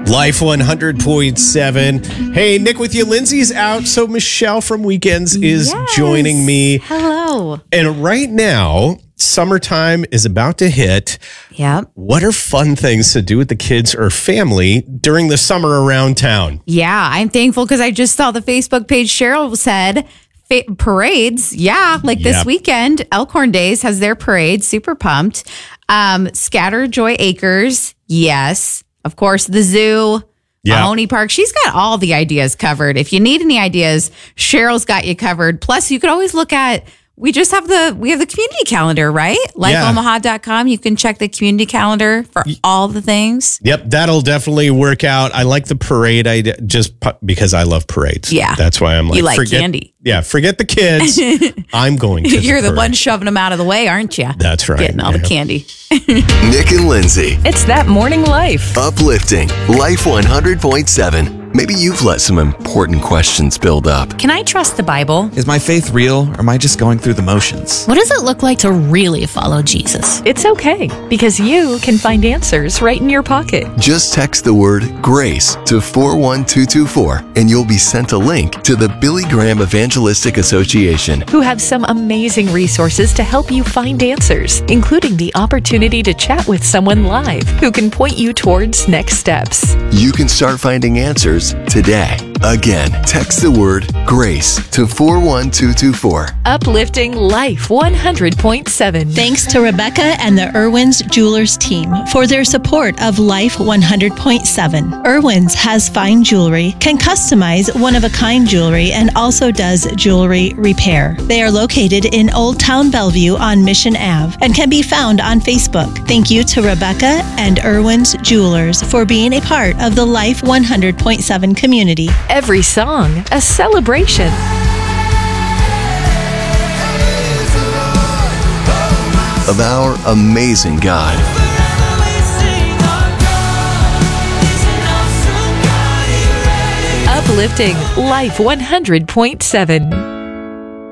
Life 100.7. Hey, Nick with you. Lindsay's out, so Michelle from Weekends is joining me. Hello. And right now, summertime is about to hit. Yep. What are fun things to do with the kids or family during the summer around town? Yeah, I'm thankful because I just saw the Facebook page. Cheryl said parades. Yeah, like this weekend, Elkhorn Days has their parade. Super pumped. Scatter Joy Acres. Yes. Of course, the zoo. Mahoney Park. She's got all the ideas covered. If you need any ideas, Cheryl's got you covered. Plus, you could always look at, we have the community calendar, right? LifeOmaha.com. You can check the community calendar for all the things. Yep, that'll definitely work out. I like the parade idea just because I love parades. Yeah. That's why I'm like, you like candy. Yeah, forget the kids. I'm going to You're the parade. one shoving them out of the way, aren't you? That's right. Getting all the candy. Nick and Lindsay. It's that morning life. Uplifting. Life 100.7. Maybe you've let some important questions build up. Can I trust the Bible? Is my faith real, or am I just going through the motions? What does it look like to really follow Jesus? It's okay, because you can find answers right in your pocket. Just text the word GRACE to 41224 and you'll be sent a link to the Billy Graham Evangelistic Association, Who have some amazing resources to help you find answers, including the opportunity to chat with someone live who can point you towards next steps. You can start finding answers today. Again, text the word GRACE to 41224. Uplifting Life 100.7. Thanks to Rebecca and the Irwin's Jewelers team for their support of Life 100.7. Irwin's has fine jewelry, can customize one-of-a-kind jewelry, and also does jewelry repair. They are located in Old Town Bellevue on Mission Ave and can be found on Facebook. Thank you to Rebecca and Irwin's Jewelers for being a part of the Life 100.7 community. Every song, a celebration. Of our amazing God. Uplifting Life 100.7.